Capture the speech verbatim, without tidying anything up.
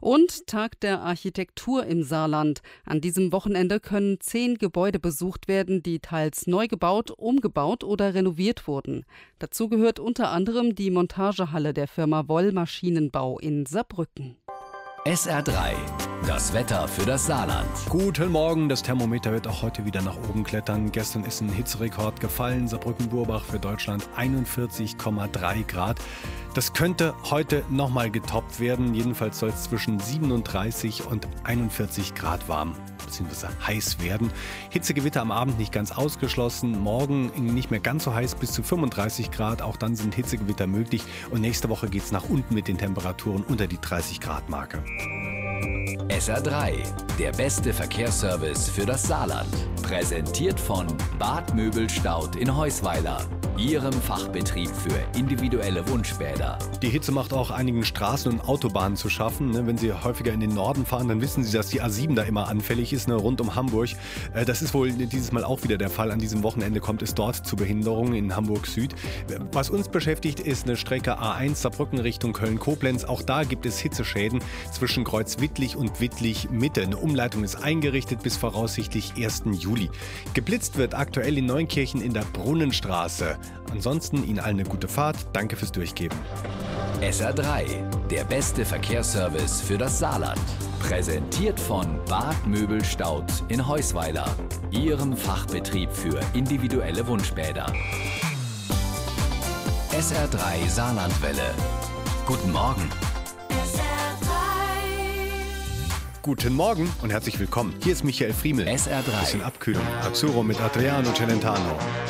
Und Tag der Architektur im Saarland. An diesem Wochenende können zehn Gebäude besucht werden, die teils neu gebaut, umgebaut oder renoviert wurden. Dazu gehört unter anderem die Montagehalle der Firma Woll Maschinenbau in Saarbrücken. S R drei, das Wetter für das Saarland. Guten Morgen, das Thermometer wird auch heute wieder nach oben klettern. Gestern ist ein Hitzerekord gefallen, Saarbrücken-Burbach für Deutschland einundvierzig Komma drei Grad. Das könnte heute nochmal getoppt werden, jedenfalls soll es zwischen siebenunddreißig und einundvierzig Grad warm bzw. heiß werden. Hitzegewitter am Abend nicht ganz ausgeschlossen, morgen nicht mehr ganz so heiß, bis zu fünfunddreißig Grad, auch dann sind Hitzegewitter möglich und nächste Woche geht es nach unten mit den Temperaturen unter die dreißig Grad Marke. S R drei, der beste Verkehrsservice für das Saarland. Präsentiert von Bad Möbelstaud in Heusweiler, Ihrem Fachbetrieb für individuelle Wunschbäder. Die Hitze macht auch einigen Straßen und Autobahnen zu schaffen. Wenn Sie häufiger in den Norden fahren, dann wissen Sie, dass die A sieben da immer anfällig ist, rund um Hamburg. Das ist wohl dieses Mal auch wieder der Fall. An diesem Wochenende kommt es dort zu Behinderungen in Hamburg Süd. Was uns beschäftigt, ist eine Strecke A eins Saarbrücken Richtung Köln-Koblenz. Auch da gibt es Hitzeschäden zwischen Kreuzwittlich und Wittlich-Mitte. Eine Umleitung ist eingerichtet bis voraussichtlich ersten Juli. Geblitzt wird aktuell in Neunkirchen in der Brunnenstraße. Ansonsten Ihnen allen eine gute Fahrt. Danke fürs Durchgeben. S R drei, der beste Verkehrsservice für das Saarland. Präsentiert von Bad Möbelstaud in Heusweiler, Ihrem Fachbetrieb für individuelle Wunschbäder. S R drei Saarlandwelle. Guten Morgen. Guten Morgen und herzlich willkommen. Hier ist Michael Friemel. S R drei. Bisschen Abkühlung. Azzurro mit Adriano Celentano.